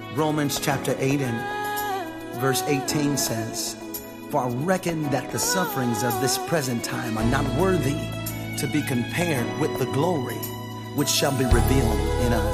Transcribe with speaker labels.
Speaker 1: Romans chapter 8 and verse 18 says, "For I reckon that the sufferings of this present time are not worthy to be compared with the glory which shall be revealed in us."